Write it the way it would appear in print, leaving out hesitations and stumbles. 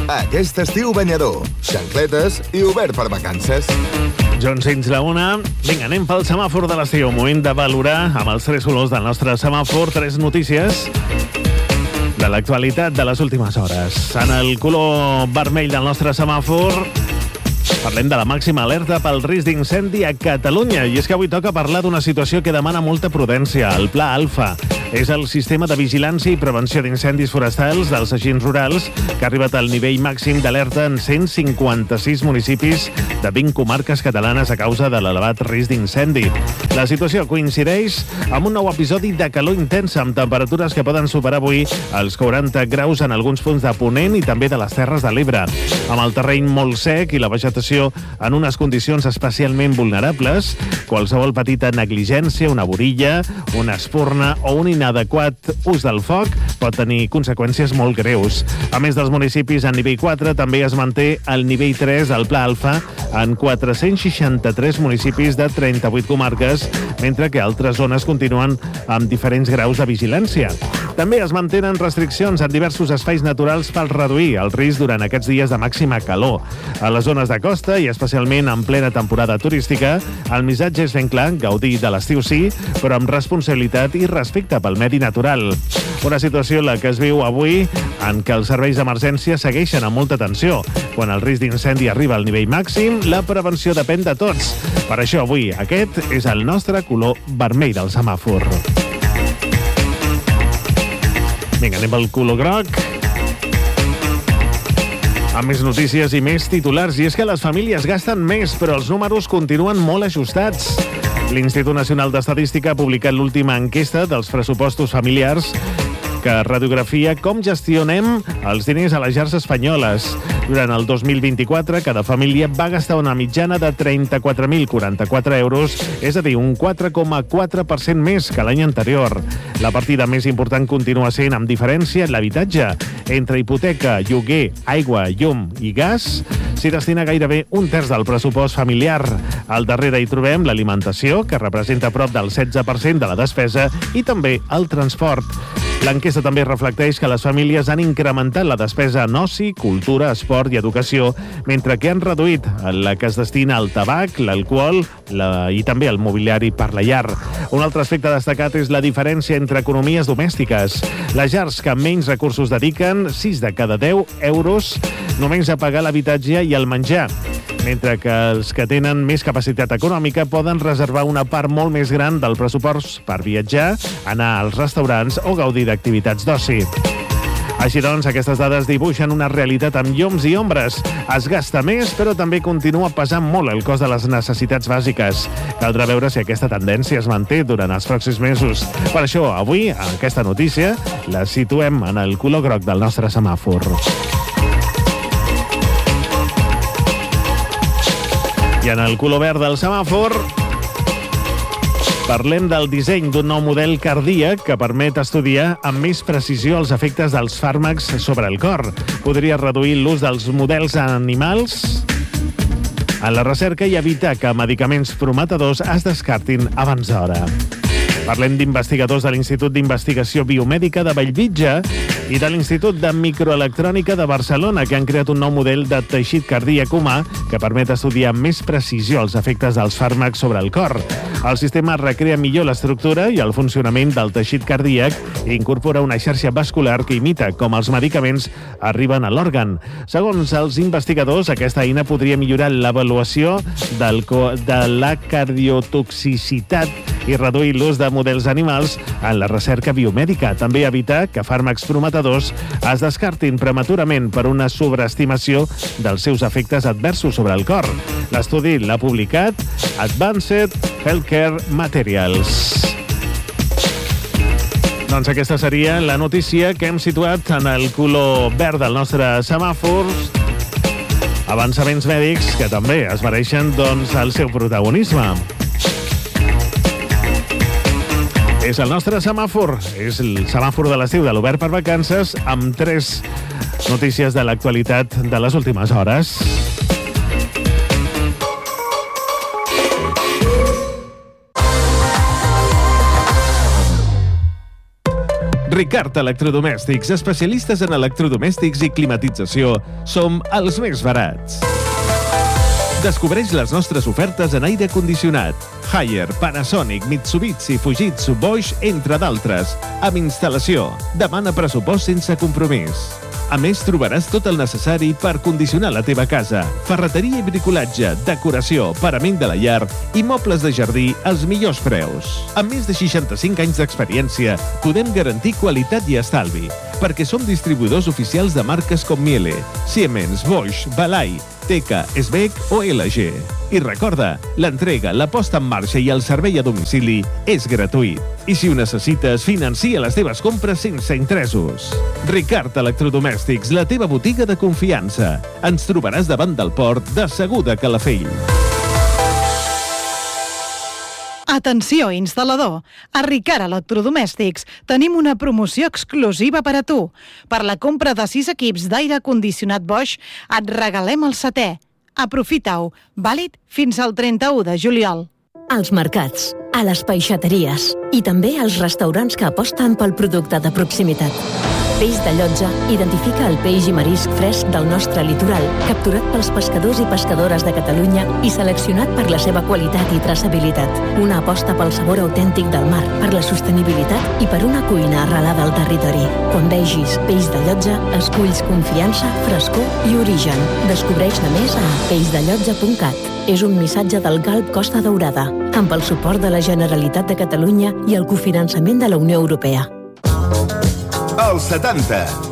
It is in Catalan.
Aquest estiu banyador, xancletes i obert per vacances. Joan Sins, la una. Vinga, anem pel semàfor de l'estiu. Moment de valorar amb els 3 colors del nostre semàfor 3 notícies de l'actualitat de les últimes hores. En el color vermell del nostre semàfor parlem de la màxima alerta pel risc d'incendi a Catalunya. I és que avui toca parlar d'una situació que demana molta prudència. El Pla Alfa és el sistema de vigilància i prevenció d'incendis forestals dels agents rurals que ha arribat al nivell màxim d'alerta en 156 municipis de 20 comarques catalanes a causa de l'elevat risc d'incendi. La situació coincideix amb un nou episodi de calor intensa amb temperatures que poden superar avui els 40 graus en alguns punts de Ponent i també de les Terres de l'Ebre. Amb el terreny molt sec i la vegetació en unes condicions especialment vulnerables, qualsevol petita negligència, una borilla, una espurna o un inadequat ús del foc pot tenir conseqüències molt greus. A més dels municipis en nivell 4, també es manté el nivell 3 del Pla Alfa en 463 municipis de 38 comarques, mentre que altres zones continuen amb diferents graus de vigilància. També es mantenen restriccions en diversos espais naturals per reduir el risc durant aquests dies de màxima calor. A les zones de costa, i especialment en plena temporada turística, el missatge és ben clar: gaudir de l'estiu sí, però amb responsabilitat i respecte pel medi natural. Una situació la que es viu avui en què els serveis d'emergència segueixen amb molta atenció. Quan el risc d'incendi arriba al nivell màxim, la prevenció depèn de tots. Per això avui aquest és el nostre color vermell del semàfor. Vinga, anem al color groc. Amb més notícies i més titulars. I és que les famílies gasten més, però els números continuen molt ajustats. L'Institut Nacional d'Estadística ha publicat l'última enquesta dels pressupostos familiars que radiografia com gestionem els diners a les llars espanyoles. Durant el 2024, cada família va gastar una mitjana de 34.044 euros, és a dir, un 4,4% més que l'any anterior. La partida més important continua sent, amb diferència, l'habitatge. Entre hipoteca, lloguer, aigua, llum i gas, s'hi destina gairebé un terç del pressupost familiar. Al darrere hi trobem l'alimentació, que representa prop del 16% de la despesa, i també el transport. L'enquesta també reflecteix que les famílies han incrementat la despesa en oci, cultura, esport i educació, mentre que han reduït la que es destina al tabac, l'alcohol i també el mobiliari per la llar. Un altre aspecte destacat és la diferència entre economies domèstiques. Les llars que menys recursos dediquen, 6 de cada 10 euros, només a pagar l'habitatge i el menjar, mentre que els que tenen més capacitat econòmica poden reservar una part molt més gran del pressupost per viatjar, anar als restaurants o gaudir d'activitats d'oci. Així doncs, aquestes dades dibuixen una realitat amb llums i ombres. Es gasta més, però també continua pesant molt el cost de les necessitats bàsiques. Caldrà veure si aquesta tendència es manté durant els pròxims mesos. Per això, avui, aquesta notícia la situem en el color groc del nostre semàfor. I en el color verd del semàfor parlem del disseny d'un nou model cardíac que permet estudiar amb més precisió els efectes dels fàrmacs sobre el cor. Podria reduir l'ús dels models animals en la recerca i evitar que medicaments prometedors es descartin abans d'hora. Parlem d'investigadors de l'Institut d'Investigació Biomèdica de Bellvitge i de l'Institut de Microelectrònica de Barcelona, que han creat un nou model de teixit cardíac humà que permet estudiar amb més precisió els efectes dels fàrmacs sobre el cor. El sistema recrea millor l'estructura i el funcionament del teixit cardíac i incorpora una xarxa vascular que imita com els medicaments arriben a l'òrgan. Segons els investigadors, aquesta eina podria millorar l'avaluació de la cardiotoxicitat i reduir l'ús de models animals en la recerca biomèdica. També evitar que fàrmacs prometedors es descartin prematurament per una sobreestimació dels seus efectes adversos sobre el cor. L'estudi l'ha publicat Advanced Healthcare Materials. Doncs aquesta seria la notícia que hem situat en el color verd del nostre semàfor. Avançaments mèdics que també es mereixen, doncs, el seu protagonisme. És el nostre semàfor, és el semàfor de l'estiu de l'Obert per Vacances, amb 3 notícies de l'actualitat de les últimes hores. Ricard Electrodomèstics, especialistes en electrodomèstics i climatització. Som els més barats. Descobreix les nostres ofertes en aire condicionat. Haier, Panasonic, Mitsubishi, Fujitsu, Bosch, entre d'altres. Amb instal·lació. Demana pressupost sense compromís. A més, trobaràs tot el necessari per condicionar la teva casa. Ferreteria i bricolatge, decoració, parament de la llar i mobles de jardí als millors preus. Amb més de 65 anys d'experiència, podem garantir qualitat i estalvi, perquè som distribuïdors oficials de marques com Miele, Siemens, Bosch, Balay, Teka, Sbec o LG. I recorda, l'entrega, la posta en marxa i el servei a domicili és gratuït. I si ho necessites, financia les teves compres sense interessos. Ricard Electrodomèstics, la teva botiga de confiança. Ens trobaràs davant del port de Seguda Calafell. Atenció, instal·lador! A Ricard Electrodomèstics tenim una promoció exclusiva per a tu. Per la compra de 6 equips d'aire condicionat Bosch, et regalem el 7è. Aprofita-ho, vàlid fins al 31 de juliol. Als mercats, a les peixateries i també als restaurants que aposten pel producte de proximitat. Peix de Llotja identifica el peix i marisc fresc del nostre litoral, capturat pels pescadors i pescadores de Catalunya i seleccionat per la seva qualitat i traçabilitat. Una aposta pel sabor autèntic del mar, per la sostenibilitat i per una cuina arrelada al territori. Quan vegis Peix de Llotja, esculls confiança, frescor i origen. Descobreix-ne més a peixdellotja.cat. És un missatge del Galp Costa Daurada, amb el suport de la Generalitat de Catalunya i el cofinançament de la Unió Europea. Els 70.